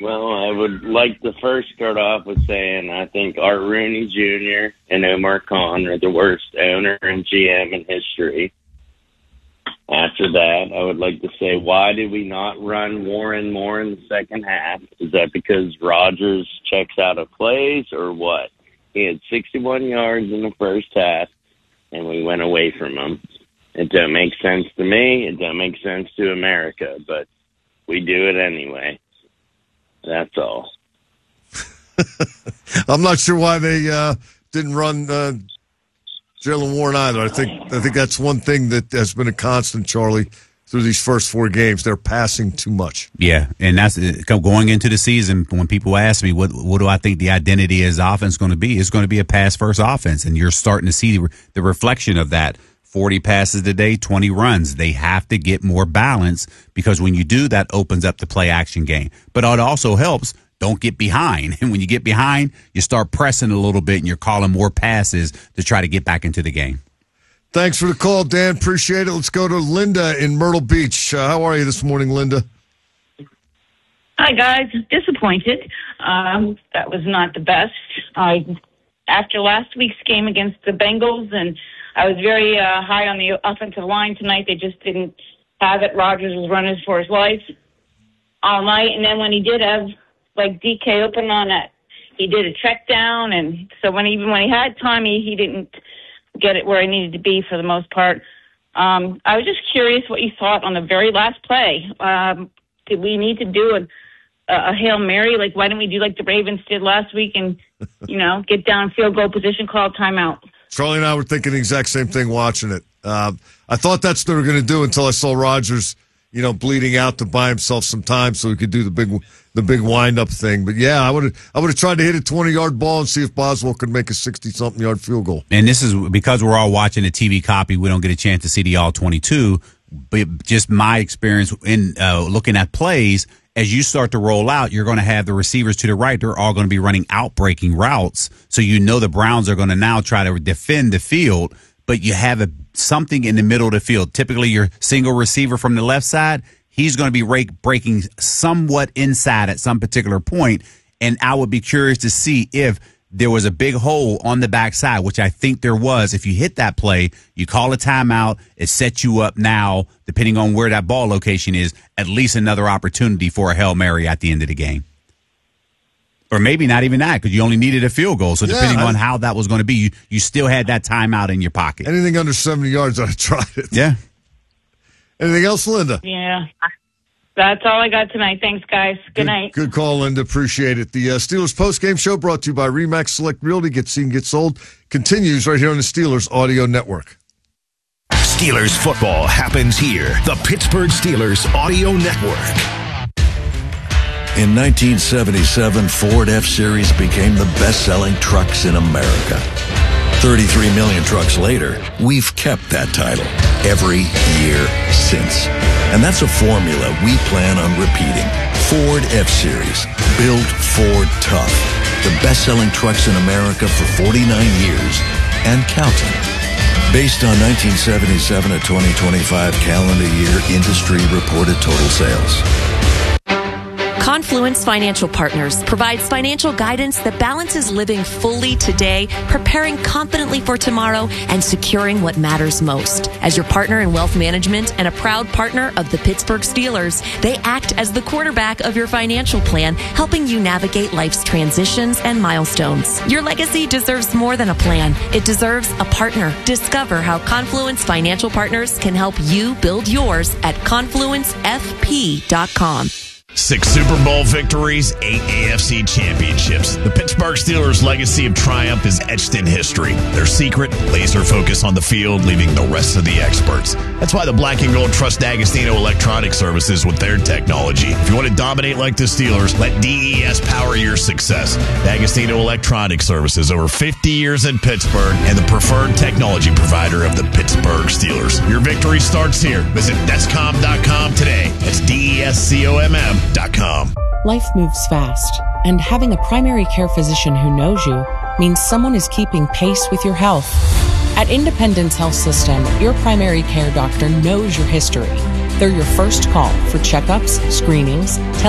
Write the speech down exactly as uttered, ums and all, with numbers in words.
Well, I would like to first start off with saying I think Art Rooney Junior and Omar Khan are the worst owner and G M in history. After that, I would like to say, why did we not run Warren more in the second half? Is that because Rodgers checks out of plays or what? He had sixty-one yards in the first half, and we went away from him. It don't make sense to me. It don't make sense to America, but we do it anyway. That's all. I'm not sure why they uh, didn't run uh, Jaylen Warren either. I think I think that's one thing that has been a constant, Charlie, through these first four games. They're passing too much. Yeah, and that's going into the season. When people ask me what what do I think the identity of his offense going to be, it's going to be a pass first offense, and you're starting to see the, the reflection of that. forty passes today, twenty runs. They have to get more balance because when you do, that opens up the play action game. But it also helps. Don't get behind. And when you get behind, you start pressing a little bit and you're calling more passes to try to get back into the game. Thanks for the call, Dan. Appreciate it. Let's go to Linda in Myrtle Beach. Uh, how are you this morning, Linda? Hi, guys. Disappointed. Um, that was not the best. I, after last week's game against the Bengals, and I was very uh, high on the offensive line tonight. They just didn't have it. Rodgers was running for his life all night. And then when he did have, like, D K open on it, he did a check down. And so when even when he had time, he, he didn't get it where he needed to be for the most part. Um, I was just curious what you thought on the very last play. Um, did we need to do a, a Hail Mary? Like, why didn't we do like the Ravens did last week and, you know, get down field goal position, call timeout? Charlie and I were thinking the exact same thing watching it. Uh, I thought that's what they were going to do until I saw Rodgers, you know, bleeding out to buy himself some time so he could do the big the big wind-up thing. But, yeah, I would have I would have tried to hit a twenty-yard ball and see if Boswell could make a sixty-something-yard field goal. And this is because we're all watching a T V copy, we don't get a chance to see the all twenty-two. But just my experience in uh, looking at plays, as you start to roll out, you're going to have the receivers to the right. They're all going to be running out-breaking routes. So you know the Browns are going to now try to defend the field, but you have a, something in the middle of the field. Typically, your single receiver from the left side, he's going to be rake, breaking somewhat inside at some particular point. And I would be curious to see if there was a big hole on the backside, which I think there was. If you hit that play, you call a timeout, it sets you up now, depending on where that ball location is, at least another opportunity for a Hail Mary at the end of the game. Or maybe not even that, because you only needed a field goal. So depending yeah, I, on how that was going to be, you, you still had that timeout in your pocket. Anything under seventy yards, I tried it. Yeah. Anything else, Linda? Yeah. That's all I got tonight. Thanks, guys. Good, good night. Good call, Linda. Appreciate it. The uh, Steelers post-game show brought to you by RE/MAX Select Realty. Get seen, get sold. Continues right here on the Steelers Audio Network. Steelers football happens here. The Pittsburgh Steelers Audio Network. In nineteen seventy-seven, Ford F-Series became the best-selling trucks in America. thirty-three million trucks later, we've kept that title every year since. And that's a formula we plan on repeating. Ford F-Series, built Ford tough. The best-selling trucks in America for forty-nine years and counting. Based on nineteen seventy-seven to twenty twenty-five calendar year industry reported total sales. Confluence Financial Partners provides financial guidance that balances living fully today, preparing confidently for tomorrow, and securing what matters most. As your partner in wealth management and a proud partner of the Pittsburgh Steelers, they act as the quarterback of your financial plan, helping you navigate life's transitions and milestones. Your legacy deserves more than a plan. It deserves a partner. Discover how Confluence Financial Partners can help you build yours at confluence f p dot com. Six Super Bowl victories, eight A F C championships. The Pittsburgh Steelers' legacy of triumph is etched in history. Their secret, laser focus on the field, leaving the rest of the experts. That's why the Black and Gold trust D'Agostino Electronic Services with their technology. If you want to dominate like the Steelers, let D E S power your success. D'Agostino Electronic Services, over fifty years in Pittsburgh, and the preferred technology provider of the Pittsburgh Steelers. Your victory starts here. Visit Descom dot com today. That's D E S C O M M. Life moves fast, and having a primary care physician who knows you means someone is keeping pace with your health. At Independence Health System, your primary care doctor knows your history. They're your first call for checkups, screenings,